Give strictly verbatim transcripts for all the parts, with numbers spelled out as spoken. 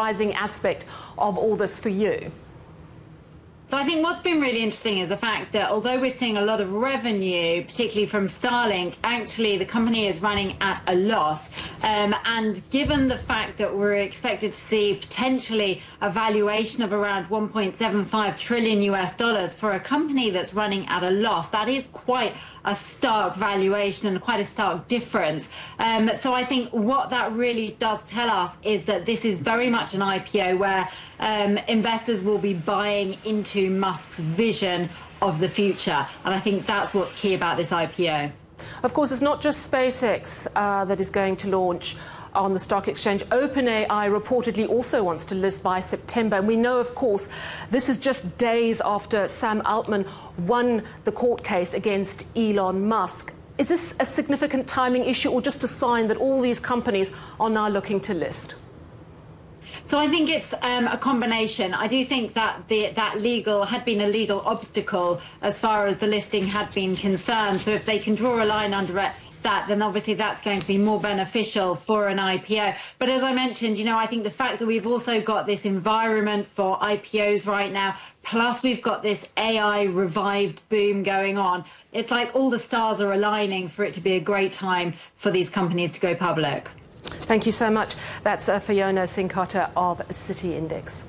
surprising aspect of all this for you? So I think what's been really interesting is the fact that although we're seeing a lot of revenue, particularly from Starlink, actually the company is running at a loss. Um, and given the fact that we're expected to see potentially a valuation of around one point seven five trillion U S dollars for a company that's running at a loss, that is quite a stark valuation and quite a stark difference. Um, so I think what that really does tell us is that this is very much an I P O where um, investors will be buying into Musk's vision of the future. And I think that's what's key about this I P O. Of course, it's not just SpaceX uh, that is going to launch on the stock exchange. OpenAI reportedly also wants to list by September. And we know, of course, this is just days after Sam Altman won the court case against Elon Musk. Is this a significant timing issue or just a sign that all these companies are now looking to list? So I think it's um, a combination. I do think that the, that legal had been a legal obstacle as far as the listing had been concerned. So if they can draw a line under it, that, then obviously that's going to be more beneficial for an I P O. But as I mentioned, you know, I think the fact that we've also got this environment for I P Os right now, plus we've got this A I revived boom going on, it's like all the stars are aligning for it to be a great time for these companies to go public. Thank you so much. That's uh, Fiona Cincotta of City Index.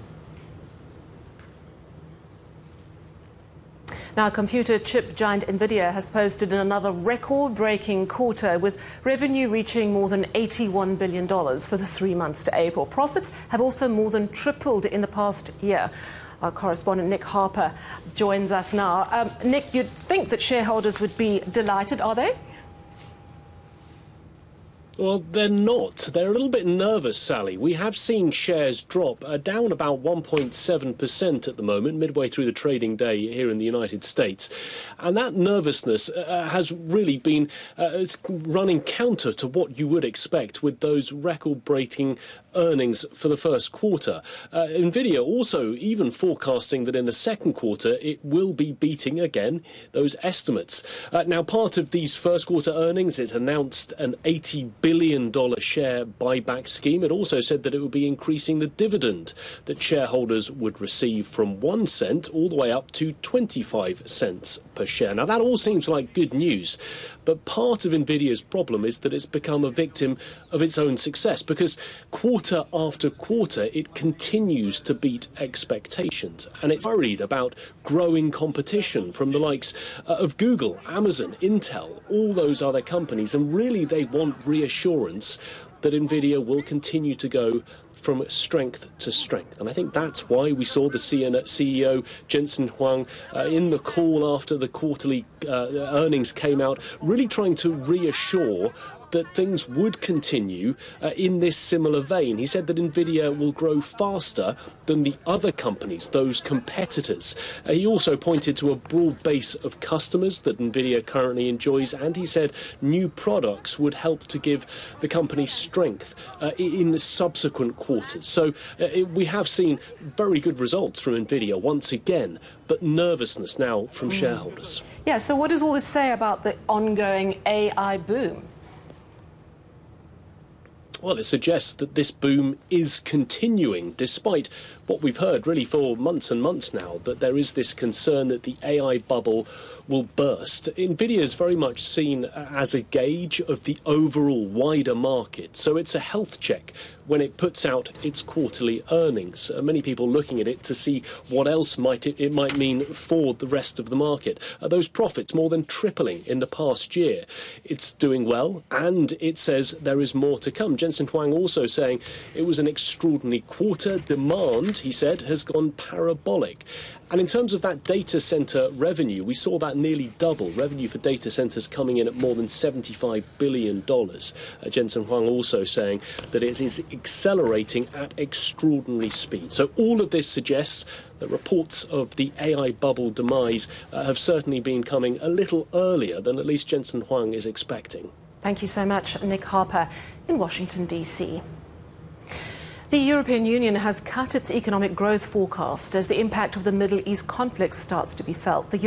Now, computer chip giant NVIDIA has posted another record-breaking quarter, with revenue reaching more than eighty-one billion dollars for the three months to April. Profits have also more than tripled in the past year. Our correspondent Nick Harper joins us now. Um, Nick, you'd think that shareholders would be delighted, are they? Well, they're not. They're a little bit nervous, Sally. We have seen shares drop uh, down about one point seven percent at the moment, midway through the trading day here in the United States. And that nervousness uh, has really been uh, it's running counter to what you would expect with those record-breaking earnings for the first quarter. Uh, NVIDIA also even forecasting that in the second quarter it will be beating again those estimates. Uh, now, part of these first quarter earnings, it announced an eighty billion dollars share buyback scheme. It also said that it would be increasing the dividend that shareholders would receive from one cent all the way up to twenty-five cents per share. Now, that all seems like good news, but part of NVIDIA's problem is that it's become a victim of its own success, because quarter after quarter it continues to beat expectations, and it's worried about growing competition from the likes uh, of Google, Amazon, Intel, all those other companies, and really they want reassurance that NVIDIA will continue to go from strength to strength. And I think that's why we saw the C E O, Jensen Huang, uh, in the call after the quarterly uh, earnings came out, really trying to reassure that things would continue uh, in this similar vein. He said that NVIDIA will grow faster than the other companies, those competitors. Uh, he also pointed to a broad base of customers that NVIDIA currently enjoys, and he said new products would help to give the company strength uh, in subsequent quarters. So uh, it, we have seen very good results from NVIDIA once again, but nervousness now from shareholders. Yeah, so what does all this say about the ongoing A I boom? Well, it suggests that this boom is continuing, despite what we've heard really for months and months now, that there is this concern that the A I bubble will burst. NVIDIA is very much seen as a gauge of the overall wider market, so it's a health check when it puts out its quarterly earnings. Uh, many people looking at it to see what else might it, it might mean for the rest of the market. Uh, those profits more than tripling in the past year. It's doing well, and it says there is more to come. Jensen Huang also saying it was an extraordinary quarter. Demand, he said, has gone parabolic. And in terms of that data center revenue, we saw that nearly double. Revenue for data centers coming in at more than seventy-five billion dollars. Uh, Jensen Huang also saying that it is accelerating at extraordinary speed. So all of this suggests that reports of the A I bubble demise uh, have certainly been coming a little earlier than at least Jensen Huang is expecting. Thank you so much, Nick Harper in Washington, D C. The European Union has cut its economic growth forecast as the impact of the Middle East conflict starts to be felt. The